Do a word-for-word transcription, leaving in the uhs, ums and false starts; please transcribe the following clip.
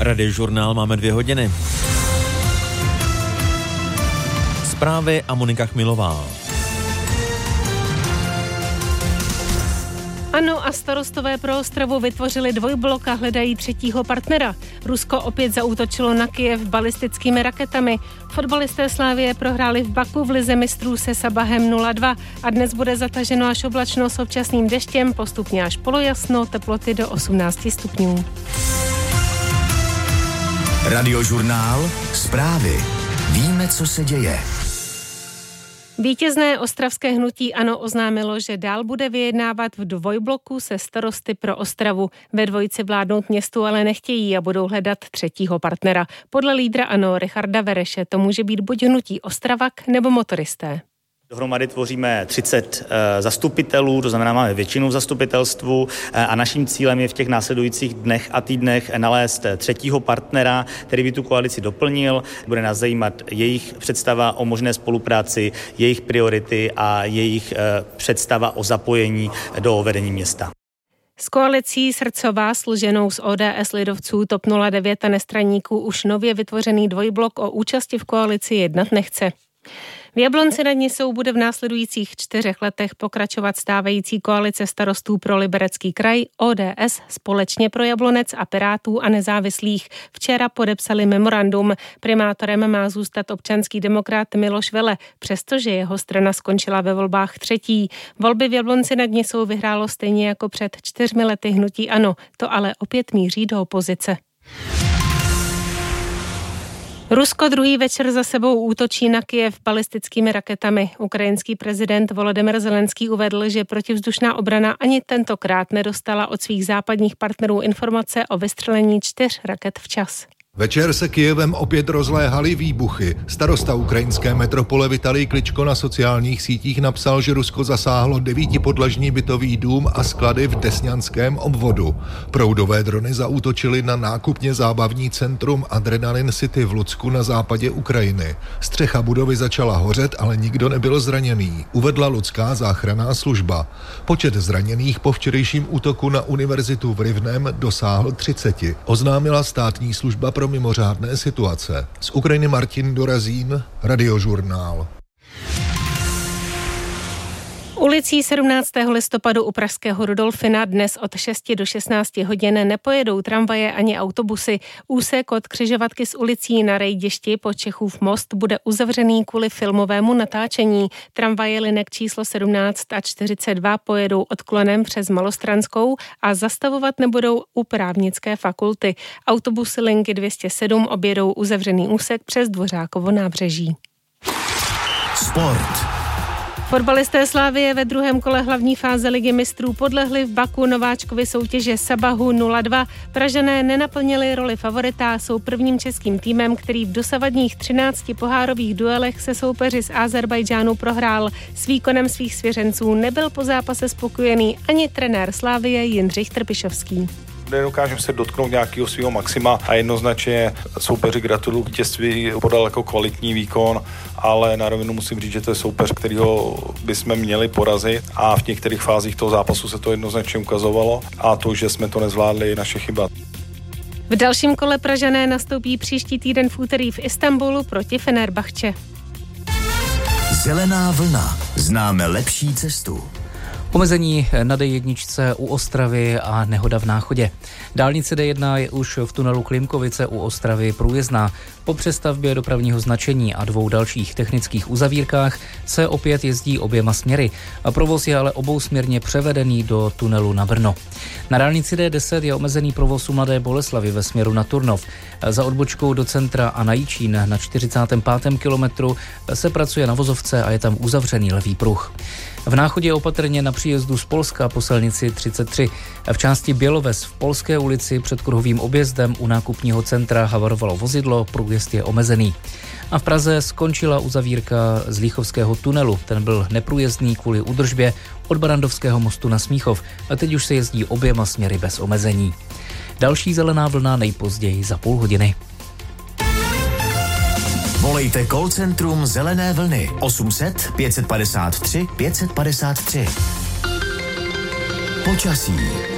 Radiožurnál máme dvě hodiny. Zprávy a Monika Chmilová. ANO a starostové pro Ostravu vytvořili dvojblok a hledají třetího partnera. Rusko opět zaútočilo na Kyjev balistickými raketami. Fotbalisté Slavie prohráli v Baku v lize mistrů se Sabahem nula dva a dnes bude zataženo až oblačno s občasným deštěm, postupně až polojasno, teploty do osmnáct stupňů. Radiožurnál, zprávy. Víme, co se děje. Vítězné ostravské hnutí ANO oznámilo, že dál bude vyjednávat v dvojbloku se starosty pro Ostravu. Ve dvojici vládnout městu ale nechtějí a budou hledat třetího partnera. Podle lídra ANO Richarda Vereše to může být buď hnutí Ostravak nebo motoristé. Dohromady tvoříme třicet e, zastupitelů, to znamená, máme většinu v zastupitelstvu e, a naším cílem je v těch následujících dnech a týdnech nalézt třetího partnera, který by tu koalici doplnil. Bude nás zajímat jejich představa o možné spolupráci, jejich priority a jejich e, představa o zapojení do vedení města. S koalicí Srdcová, složenou z O D S, lidovců, TOP nula devět a nestraníků, už nově vytvořený dvojblok o účasti v koalici jednat nechce. V Jablonci nad Nisou bude v následujících čtyřech letech pokračovat stávající koalice starostů pro Liberecký kraj, O D S, Společně pro Jablonec a Pirátů a nezávislých. Včera podepsali memorandum. Primátorem má zůstat občanský demokrat Miloš Vele, přestože jeho strana skončila ve volbách třetí. Volby v Jablonci nad Nisou vyhrálo stejně jako před čtyřmi lety hnutí ANO. To ale opět míří do opozice. Rusko druhý večer za sebou útočí na Kyjev balistickými raketami. Ukrajinský prezident Volodymyr Zelenský uvedl, že protivzdušná obrana ani tentokrát nedostala od svých západních partnerů informace o vystřelení čtyř raket včas. Večer se Kyjevem opět rozléhaly výbuchy. Starosta ukrajinské metropole Vitalij Kličko na sociálních sítích napsal, že Rusko zasáhlo devítipodlažní bytový dům a sklady v Desňanském obvodu. Proudové drony zaútočily na nákupně zábavní centrum Adrenalin City v Lucku na západě Ukrajiny. Střecha budovy začala hořet, ale nikdo nebyl zraněný, uvedla lucká záchranná služba. Počet zraněných po včerejším útoku na univerzitu v Rivném dosáhl třiceti, oznámila státní služba pro mimořádné situace. Z Ukrajiny Martin Dorazín, Radiožurnál. Ulicí sedmnáctého listopadu u pražského Rudolfina dnes od šesti do šestnácti hodin nepojedou tramvaje ani autobusy. Úsek od křižovatky s ulicí na Rejdišti po Čechův most bude uzavřený kvůli filmovému natáčení. Tramvaje linek číslo sedmnáct a čtyřicet dva pojedou odklonem přes Malostranskou a zastavovat nebudou u právnické fakulty. Autobusy linky dvě stě sedm objedou uzavřený úsek přes Dvořákovo nábřeží. Sport. Fotbalisté Slavie ve druhém kole hlavní fáze ligy mistrů podlehli v Baku nováčkovi soutěže Sabahu nula dva. Pražané nenaplnili roli favorita, jsou prvním českým týmem, který v dosavadních třinácti pohárových duelech se soupeři z Azerbajdžánu prohrál. S výkonem svých svěřenců nebyl po zápase spokojený ani trenér Slavie Jindřich Trpišovský. Nedokážeme se dotknout nějakého svého maxima a jednoznačně soupeři gratuluju k vítězství, podal jako kvalitní výkon, ale na rovinu musím říct, že to je soupeř, kterýho bychom měli porazit a v některých fázích toho zápasu se to jednoznačně ukazovalo a to, že jsme to nezvládli, je naše chyba. V dalším kole Pražané nastoupí příští týden v úterý v Istanbulu proti Fenerbahče. Zelená vlna. Známe lepší cestu. Omezení na D jedna u Ostravy a nehoda v Náchodě. Dálnice D jedna je už v tunelu Klimkovice u Ostravy průjezdná. Po přestavbě dopravního značení a dvou dalších technických uzavírkách se opět jezdí oběma směry. A provoz je ale obousměrně převedený do tunelu na Brno. Na dálnici D deset je omezený provoz u Mladé Boleslavi ve směru na Turnov. Za odbočkou do centra a na Jičín na čtyřicátém pátém kilometru se pracuje na vozovce a je tam uzavřený levý pruh. V Náchodě opatrně na příjezdu z Polska po silnici třicet tři. V části Běloves v Polské ulici před kruhovým objezdem u nákupního centra havarovalo vozidlo, průjezd je omezený. A v Praze skončila uzavírka z Líchovského tunelu. Ten byl neprůjezdný kvůli údržbě od Barandovského mostu na Smíchov a teď už se jezdí oběma směry bez omezení. Další zelená vlna nejpozději za půl hodiny. Volejte call centrum Zelené vlny osm set pět set padesát tři pět set padesát tři. Počasí.